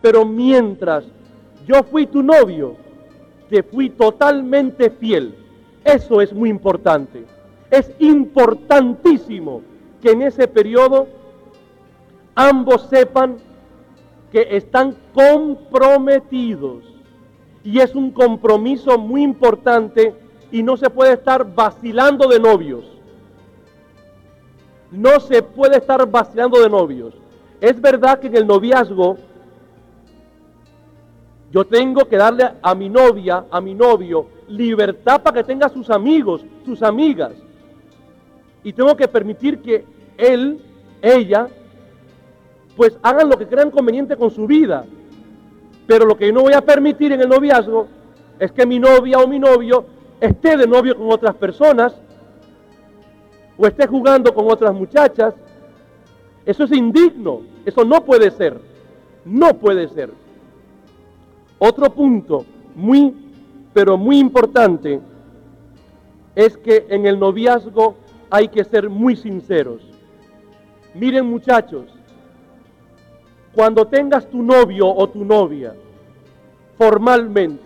pero mientras yo fui tu novio, te fui totalmente fiel. Eso es muy importante. Es importantísimo que en ese periodo ambos sepan que están comprometidos. Y es un compromiso muy importante y no se puede estar vacilando de novios. No se puede estar vacilando de novios. Es verdad que en el noviazgo yo tengo que darle a mi novia, a mi novio, libertad para que tenga sus amigos, sus amigas. Y tengo que permitir que él, ella, pues hagan lo que crean conveniente con su vida. Pero lo que yo no voy a permitir en el noviazgo es que mi novia o mi novio esté de novio con otras personas o esté jugando con otras muchachas. Eso es indigno, eso no puede ser, no puede ser. Otro punto pero muy importante es que en el noviazgo hay que ser muy sinceros. Miren, muchachos, cuando tengas tu novio o tu novia formalmente,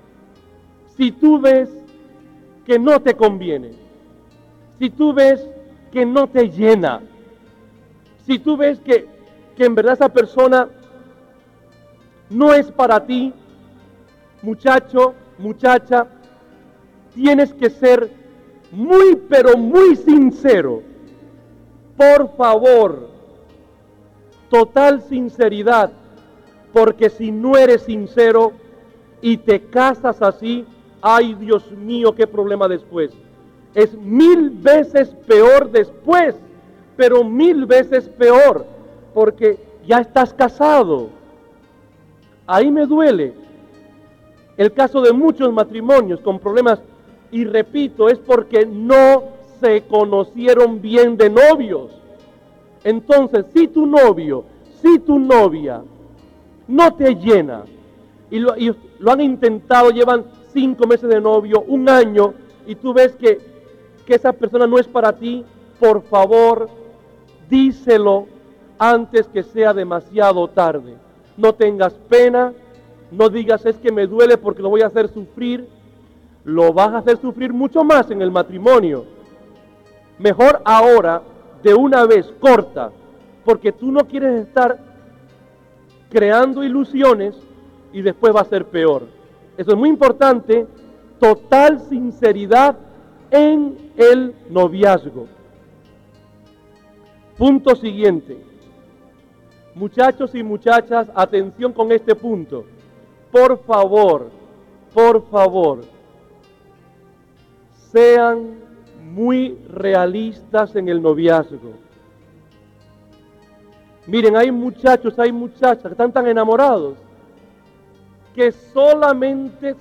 si tú ves que no te conviene, si tú ves que no te llena, si tú ves que en verdad esa persona no es para ti, muchacho, muchacha, tienes que ser muy, pero muy sincero. Por favor, total sinceridad, porque si no eres sincero y te casas así, ay Dios mío, qué problema después. Es 1000 veces peor después, pero 1000 veces peor, porque ya estás casado. Ahí me duele el caso de muchos matrimonios con problemas, y repito, es porque no se conocieron bien de novios. Entonces, si tu novio, si tu novia no te llena, y lo han intentado, llevan 5 meses de novio, 1 año, y tú ves que esa persona no es para ti, por favor, díselo antes que sea demasiado tarde. No tengas pena, no digas es que me duele porque lo voy a hacer sufrir. Lo vas a hacer sufrir mucho más en el matrimonio. Mejor ahora, de una vez, corta, porque tú no quieres estar creando ilusiones y después va a ser peor. Eso es muy importante, total sinceridad en el noviazgo. Punto siguiente. Muchachos y muchachas, atención con este punto. Por favor, sean muy realistas en el noviazgo. Miren, hay muchachos, hay muchachas que están tan enamorados que solamente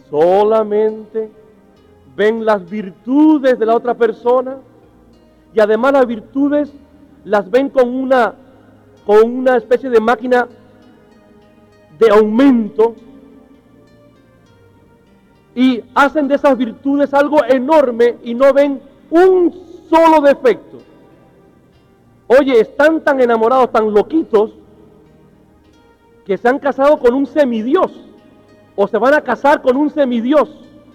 ven las virtudes de la otra persona y además las virtudes las ven con una especie de máquina de aumento y hacen de esas virtudes algo enorme y no ven un solo defecto. Oye, están tan enamorados, tan loquitos, que se han casado con un semidios o se van a casar con un semidios.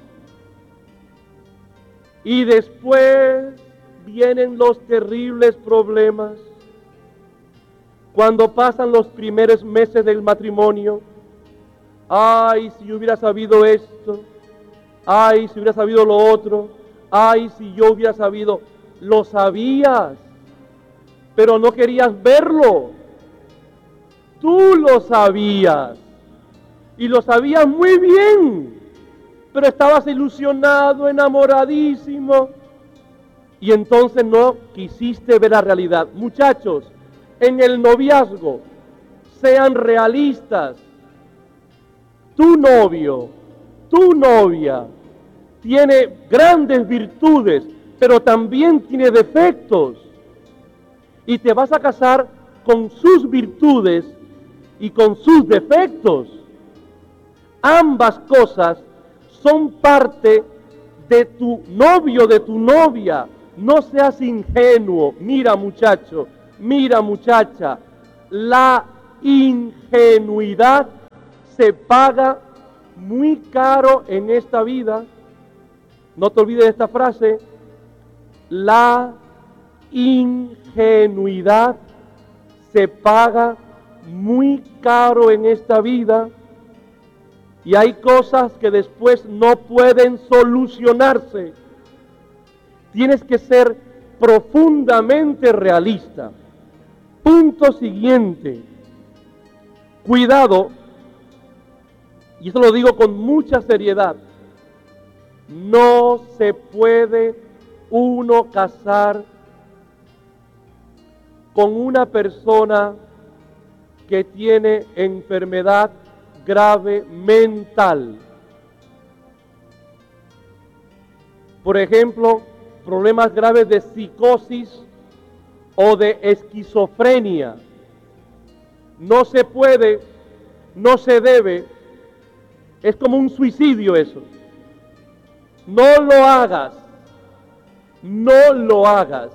Y después vienen los terribles problemas. Cuando pasan los primeros meses del matrimonio, ay, si yo hubiera sabido esto, ay, si hubiera sabido lo otro, ay, si yo hubiera sabido. Lo sabías, pero no querías verlo. Tú lo sabías, y lo sabías muy bien, pero estabas ilusionado, enamoradísimo, y entonces no quisiste ver la realidad. Muchachos, en el noviazgo, sean realistas. Tu novio, tu novia, tiene grandes virtudes, pero también tiene defectos. Y te vas a casar con sus virtudes y con sus defectos. Ambas cosas son parte de tu novio, de tu novia. No seas ingenuo. Mira, muchacho, mira, muchacha, la ingenuidad se paga muy caro en esta vida. No te olvides de esta frase: la ingenuidad se paga muy caro en esta vida, y hay cosas que después no pueden solucionarse. Tienes que ser profundamente realista. Punto siguiente: cuidado, y eso lo digo con mucha seriedad, no se puede uno casar con una persona que tiene enfermedad grave mental. Por ejemplo, problemas graves de psicosis o de esquizofrenia. No se puede, no se debe, es como un suicidio eso. No lo hagas, no lo hagas.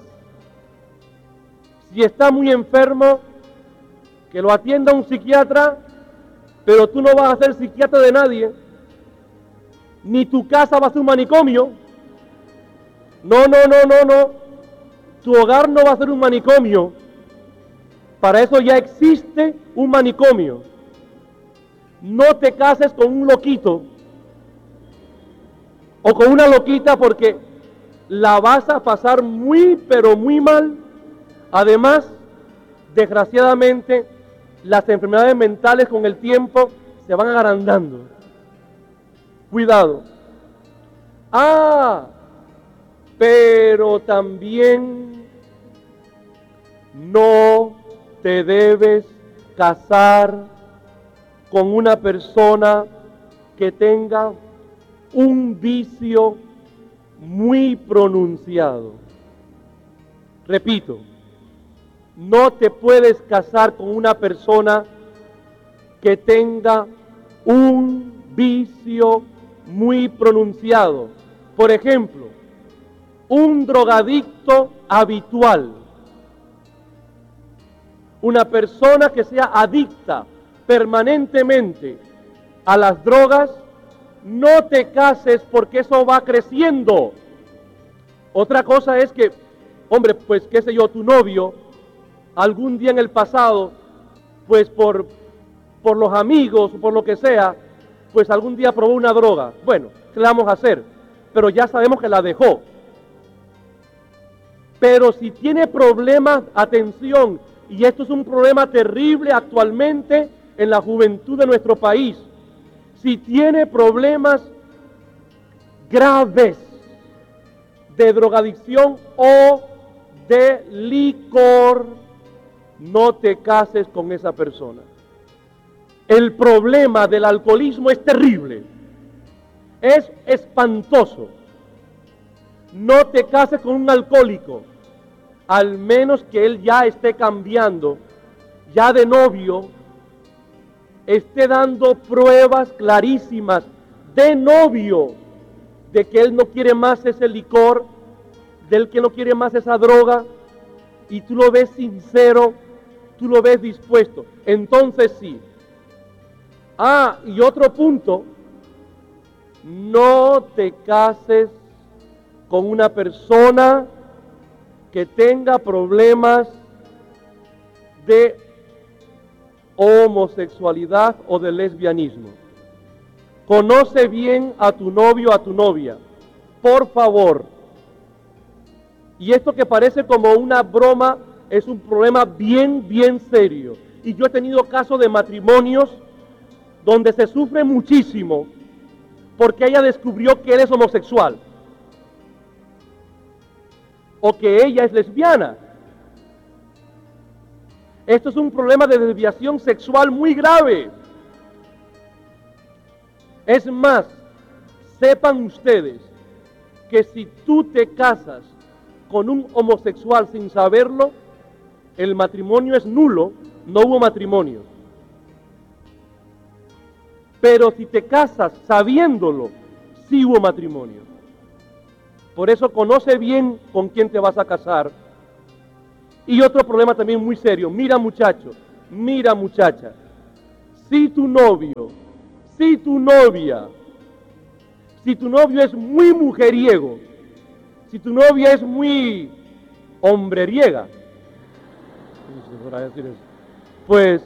Si está muy enfermo, que lo atienda un psiquiatra, pero tú no vas a ser psiquiatra de nadie, ni tu casa va a ser un manicomio. No, tu hogar no va a ser un manicomio. Para eso ya existe un manicomio. No te cases con un loquito o con una loquita, porque la vas a pasar muy, pero muy mal. Además, desgraciadamente, las enfermedades mentales con el tiempo se van agrandando. Cuidado. Pero también no te debes casar con una persona que tenga un vicio muy pronunciado. Repito, no te puedes casar con una persona que tenga un vicio muy pronunciado. Por ejemplo, un drogadicto habitual, una persona que sea adicta permanentemente a las drogas. No te cases, porque eso va creciendo. Otra cosa es que, hombre, pues qué sé yo, tu novio algún día en el pasado, pues por los amigos o por lo que sea, pues algún día probó una droga. Bueno, ¿qué le vamos a hacer? Pero ya sabemos que la dejó. Pero si tiene problemas, atención, y esto es un problema terrible actualmente en la juventud de nuestro país. Si tiene problemas graves de drogadicción o de licor, no te cases con esa persona. El problema del alcoholismo es terrible, es espantoso. No te cases con un alcohólico, al menos que él ya esté cambiando, ya de novio, esté dando pruebas clarísimas de novio, de que él no quiere más ese licor, del que no quiere más esa droga, y tú lo ves sincero, tú lo ves dispuesto, entonces sí. Y otro punto: no te cases con una persona que tenga problemas de homosexualidad o de lesbianismo. Conoce bien a tu novio, a tu novia, por favor. Y esto que parece como una broma es un problema bien, bien serio. Y yo he tenido casos de matrimonios donde se sufre muchísimo porque ella descubrió que él es homosexual o que ella es lesbiana. Esto es un problema de desviación sexual muy grave. Es más, sepan ustedes que si tú te casas con un homosexual sin saberlo, el matrimonio es nulo, no hubo matrimonio. Pero si te casas sabiéndolo, sí hubo matrimonio. Por eso conoce bien con quién te vas a casar. Y otro problema también muy serio: mira muchacho, mira muchacha, si tu novio Si tu novia, si tu novio es muy mujeriego, si tu novia es muy hombreriega, pues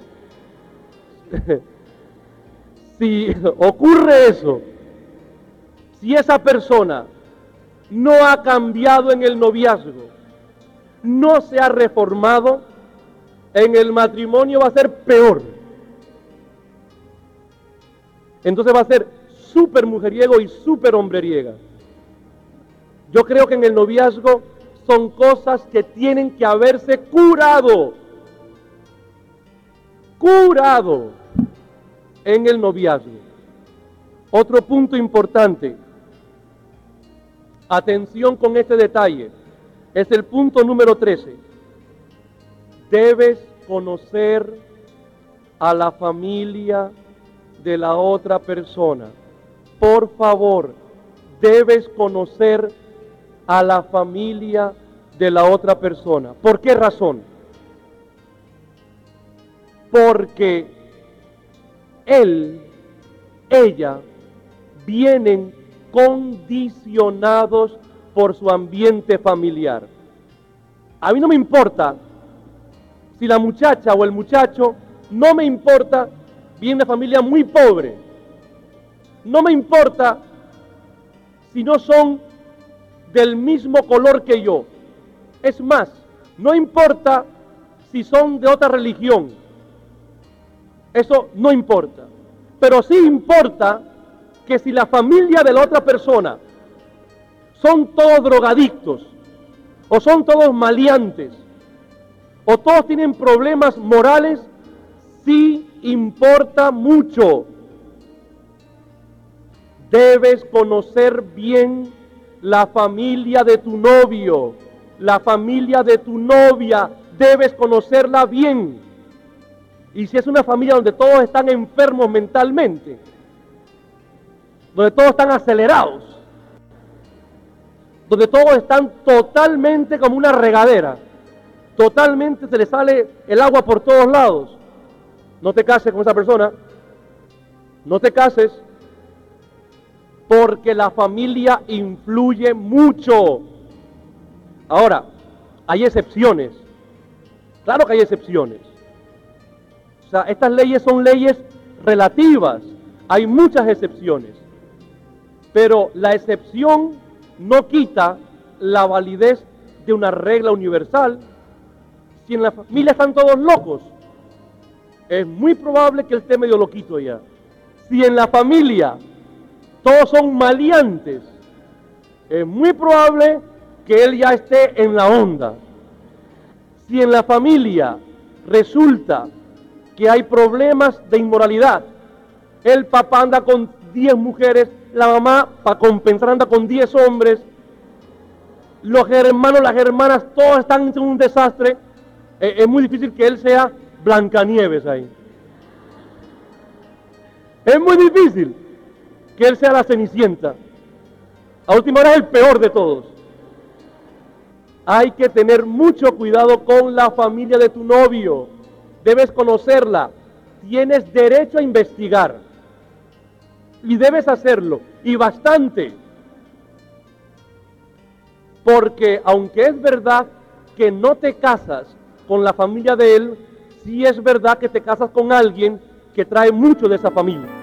si ocurre eso, si esa persona no ha cambiado en el noviazgo, no se ha reformado, en el matrimonio va a ser peor. Entonces va a ser súper mujeriego y súper hombreriega. Yo creo que en el noviazgo son cosas que tienen que haberse curado. Curado en el noviazgo. Otro punto importante. Atención con este detalle. Es el punto número 13. Debes conocer a la familia de la otra persona. Por favor, debes conocer a la familia de la otra persona. ¿Por qué razón? Porque él, ella, vienen condicionados por su ambiente familiar. A mí no me importa si la muchacha o el muchacho, no me importa, viene de familia muy pobre. No me importa si no son del mismo color que yo. Es más, no importa si son de otra religión. Eso no importa. Pero sí importa que si la familia de la otra persona son todos drogadictos, o son todos maleantes, o todos tienen problemas morales, sí importa mucho. Debes conocer bien la familia de tu novio, la familia de tu novia, debes conocerla bien. Y si es una familia donde todos están enfermos mentalmente, donde todos están acelerados, donde todos están totalmente como una regadera, totalmente se les sale el agua por todos lados, no te cases con esa persona, no te cases, porque la familia influye mucho. Ahora, hay excepciones, claro que hay excepciones. O sea, estas leyes son leyes relativas, hay muchas excepciones, pero la excepción no quita la validez de una regla universal. Si en la familia están todos locos, es muy probable que él esté medio loquito ya. Si en la familia todos son maleantes, es muy probable que él ya esté en la onda. Si en la familia resulta que hay problemas de inmoralidad, el papá anda con 10 mujeres, la mamá, para compensar, anda con 10 hombres, los hermanos, las hermanas, todos están en un desastre, es muy difícil que él sea Blancanieves ahí. Es muy difícil que él sea la Cenicienta. A última hora es el peor de todos. Hay que tener mucho cuidado con la familia de tu novio. Debes conocerla. Tienes derecho a investigar. Y debes hacerlo. Y bastante. Porque aunque es verdad que no te casas con la familia de él, sí es verdad que te casas con alguien que trae mucho de esa familia.